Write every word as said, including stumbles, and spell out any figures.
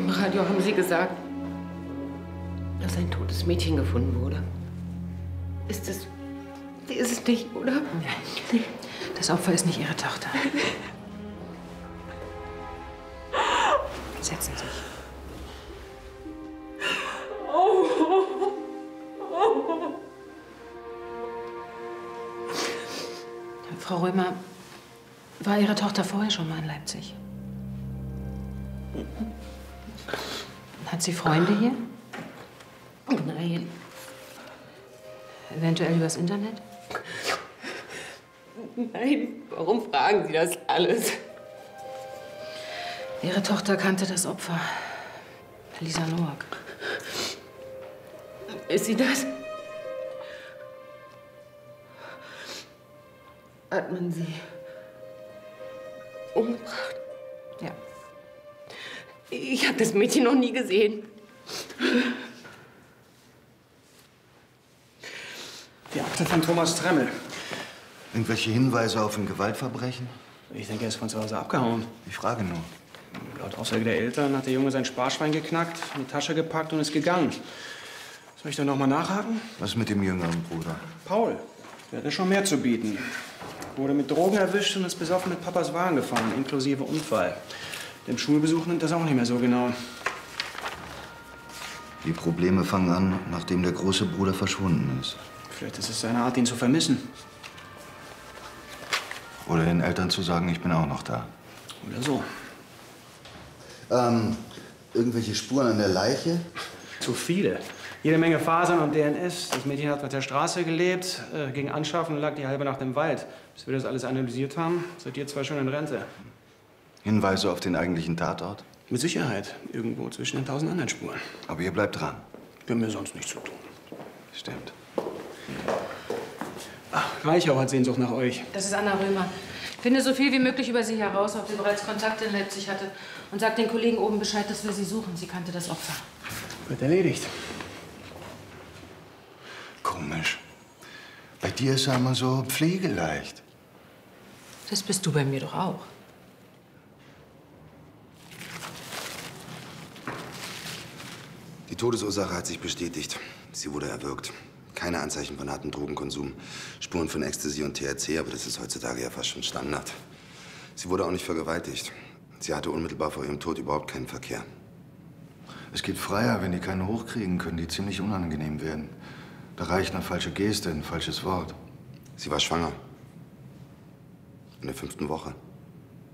Im Radio haben Sie gesagt, dass ein totes Mädchen gefunden wurde. Ist es... Sie ist es nicht, oder? Nein. Das Opfer ist nicht Ihre Tochter. Setzen Sie sich. Frau Römer, war Ihre Tochter vorher schon mal in Leipzig? Hat sie Freunde hier? Nein. Eventuell übers Internet? Nein, warum fragen Sie das alles? Ihre Tochter kannte das Opfer, Lisa Nowak. Ist sie das? Hat man sie umgebracht? Ja. Ich habe das Mädchen noch nie gesehen. Die Akte von Thomas Tremmel. Irgendwelche Hinweise auf ein Gewaltverbrechen? Ich denke, er ist von zu Hause abgehauen. Ich frage nur. Laut Aussage der Eltern hat der Junge sein Sparschwein geknackt, in die Tasche gepackt und ist gegangen. Soll ich da noch mal nachhaken? Was mit dem jüngeren Bruder? Paul. Der hatte schon mehr zu bieten. Wurde mit Drogen erwischt und ist besoffen mit Papas Wagen gefahren, inklusive Unfall. Dem Schulbesuch nimmt das auch nicht mehr so genau. Die Probleme fangen an, nachdem der große Bruder verschwunden ist. Vielleicht ist es seine Art, ihn zu vermissen. Oder den Eltern zu sagen, ich bin auch noch da. Oder so. Ähm, irgendwelche Spuren an der Leiche? Zu viele. Jede Menge Fasern und D N S. Das Mädchen hat auf der Straße gelebt, äh, ging anschaffen und lag die halbe Nacht im Wald. Bis wir das alles analysiert haben, seid ihr zwei schon in Rente. Hinweise auf den eigentlichen Tatort? Mit Sicherheit. Irgendwo zwischen den tausend anderen Spuren. Aber ihr bleibt dran. Wir haben mir sonst nichts zu tun. Stimmt. Ach, Reichau hat Sehnsucht nach euch. Das ist Anna Römer. Finde so viel wie möglich über Sie heraus, ob sie bereits Kontakte in Leipzig hatte. Und sagt den Kollegen oben Bescheid, dass wir sie suchen. Sie kannte das Opfer. Wird erledigt. Komisch. Bei dir ist er immer so pflegeleicht. Das bist du bei mir doch auch. Die Todesursache hat sich bestätigt. Sie wurde erwürgt. Keine Anzeichen von hartem Drogenkonsum. Spuren von Ecstasy und T H C, aber das ist heutzutage ja fast schon Standard. Sie wurde auch nicht vergewaltigt. Sie hatte unmittelbar vor ihrem Tod überhaupt keinen Verkehr. Es gibt Freier, wenn die keine hochkriegen können, die ziemlich unangenehm werden. Da reicht eine falsche Geste, ein falsches Wort. Sie war schwanger. In der fünften Woche.